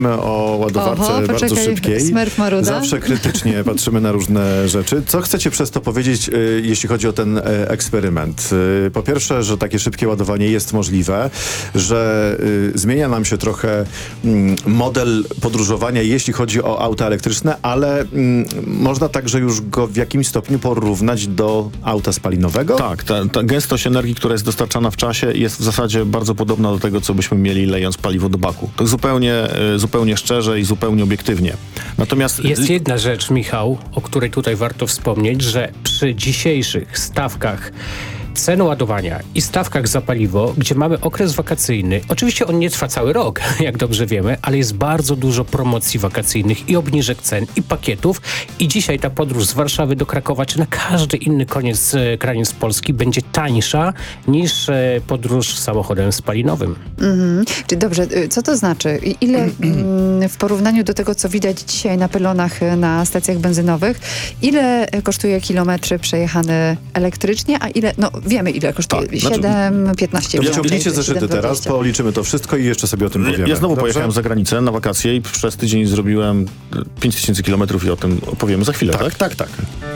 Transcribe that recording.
o ładowarce bardzo szybkiej. Smurf Maruda. Zawsze krytycznie patrzymy na różne rzeczy. Co chcecie przez to powiedzieć, jeśli chodzi o ten eksperyment? Po pierwsze, że takie szybkie ładowanie jest możliwe, że zmienia nam się trochę model podróżowania, jeśli chodzi o auta elektryczne, ale można także już go w jakimś stopniu porównać do auta spalinowego? Tak, ta gęstość energii, która jest dostarczana w czasie, jest w zasadzie bardzo podobna do tego, co byśmy mieli lejąc paliwo do baku. To zupełnie szczerze i zupełnie obiektywnie. Natomiast jest jedna rzecz, Michał, o której tutaj warto wspomnieć, że przy dzisiejszych stawkach cen ładowania i stawkach za paliwo, gdzie mamy okres wakacyjny, oczywiście on nie trwa cały rok, jak dobrze wiemy, ale jest bardzo dużo promocji wakacyjnych i obniżek cen i pakietów i dzisiaj ta podróż z Warszawy do Krakowa, czy na każdy inny kraniec Polski będzie tańsza niż podróż samochodem spalinowym. Czy dobrze, co to znaczy? Ile w porównaniu do tego, co widać dzisiaj na pylonach na stacjach benzynowych, ile kosztuje kilometry przejechane elektrycznie, a ile, no wiemy ile kosztuje, Tak, 7, 15 Wyciągnijcie zeszyty teraz, policzymy to wszystko i jeszcze sobie o tym powiemy. Ja znowu Dobrze? pojechałem za granicę na wakacje i przez tydzień zrobiłem 5000 kilometrów i o tym opowiemy za chwilę, tak? Tak.